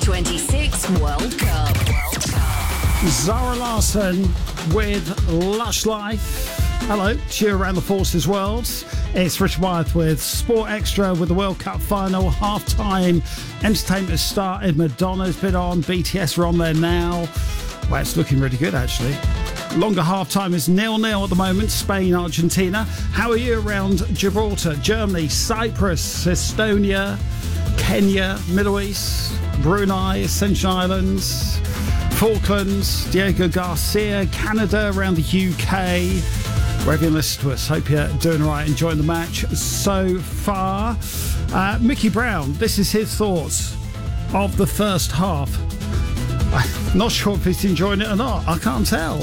2026 World Cup. Zara Larsson with Lush Life. Hello to you around the Forces world. It's Richard Wyeth with Sport Extra with the World Cup final. Half-time entertainment has started. Madonna's been on. BTS are on there now. Well, it's looking really good, actually. Longer half-time is 0-0 at the moment. Spain, Argentina. How are you around Gibraltar, Germany, Cyprus, Estonia, Kenya, Middle East, Brunei, Ascension Islands, Falklands, Diego Garcia, Canada, around the UK. Wherever you listen to us, hope you're doing all right, enjoying the match so far. Mickey Brown, this is his thoughts of the first half. I'm not sure if he's enjoying it or not. I can't tell.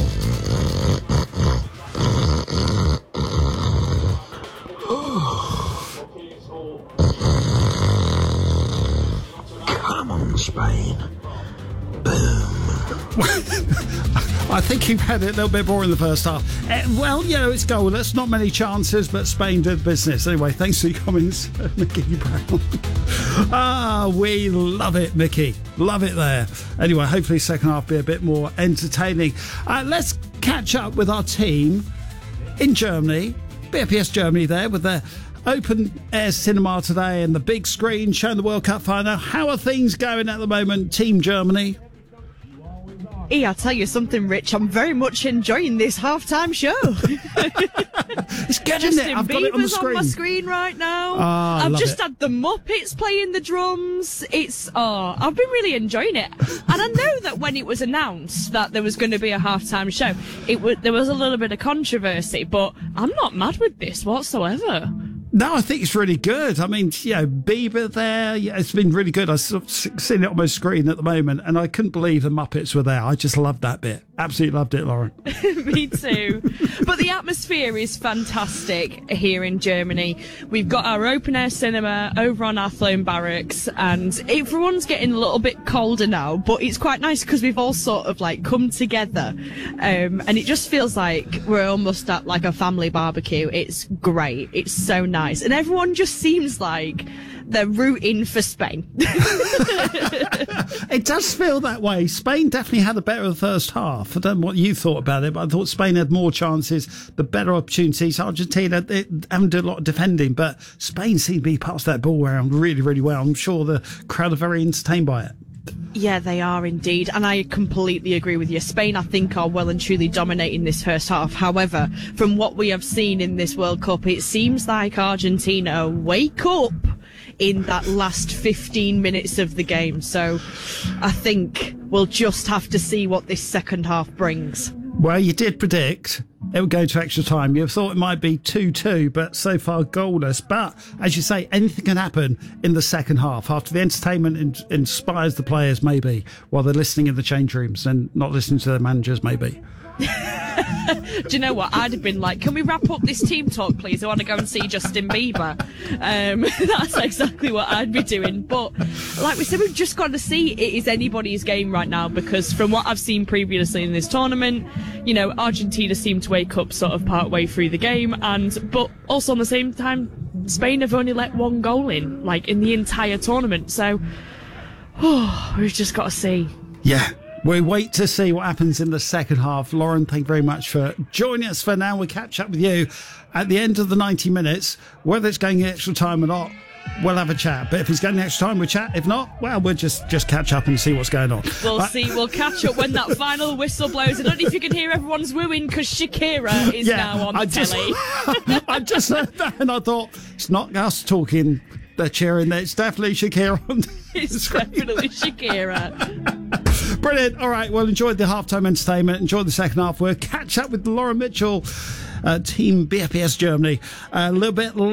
Come on, Spain. Boom. I think you've had it a little bit boring in the first half. Well, you know, it's goalless. Not many chances, but Spain did business. Anyway, thanks for your comments, Mickey Brown. We love it, Mickey. Love it there. Anyway, hopefully second half be a bit more entertaining. Let's catch up with our team in Germany. BPS Germany there with their open air cinema today and the big screen showing the World Cup final. How are things going at the moment, Team Germany? I'll tell you something, Rich. I'm very much enjoying this halftime show. It's good, isn't it? I've got it on the screen. on my screen right now. I've just had the Muppets playing the drums. I've been really enjoying it. And I know that when it was announced that there was going to be a halftime show, there was a little bit of controversy, but I'm not mad with this whatsoever. No, I think it's really good. I mean, you know, Bieber there, yeah, it's been really good. I've sort of seen it on my screen at the moment, and I couldn't believe the Muppets were there. I just loved that bit. Absolutely loved it, Lauren. Me too. But the atmosphere is fantastic here in Germany. We've got our open air cinema over on Athlone Barracks, and everyone's getting a little bit colder now, but it's quite nice because we've all sort of like come together, and it just feels like we're almost at like a family barbecue. It's great. It's so nice. And everyone just seems like they're rooting for Spain. It does feel that way. Spain definitely had a better first half. I don't know what you thought about it, but I thought Spain had more chances, the better opportunities. Argentina, they haven't done a lot of defending, but Spain seemed to be passing that ball around really, really well. I'm sure the crowd are very entertained by it. Yeah, they are indeed. And I completely agree with you. Spain, I think, are well and truly dominating this first half. However, from what we have seen in this World Cup, it seems like Argentina wake up in that last 15 minutes of the game. So I think we'll just have to see what this second half brings. Well, you did predict it would go to extra time. You thought it might be 2-2, but so far goalless. But as you say, anything can happen in the second half after the entertainment inspires the players, maybe, while they're listening in the change rooms and not listening to their managers, maybe. Do you know what? I'd have been like, can we wrap up this team talk, please? I want to go and see Justin Bieber. That's exactly what I'd be doing. But like we said, we've just got to see it is anybody's game right now, because from what I've seen previously in this tournament, you know, Argentina seemed to wake up sort of part way through the game, but also on the same time, Spain have only let one goal in, like in the entire tournament. So we've just got to see. Yeah. We wait to see what happens in the second half. Lauren, thank you very much for joining us for now. We'll catch up with you at the end of the 90 minutes. Whether it's going extra time or not, we'll have a chat. But if it's going extra time, we'll chat. If not, well, we'll just catch up and see what's going on. We'll see. We'll catch up when that final whistle blows. I don't know if you can hear everyone's wooing because Shakira is now on the telly. I just heard that and I thought, it's not us talking, they're cheering. It's definitely Shakira on the It's screen. definitely Shakira. Brilliant. All right. Well, enjoyed the halftime entertainment. Enjoyed the second half. We'll catch up with Laura Mitchell, Team BPS Germany, a little bit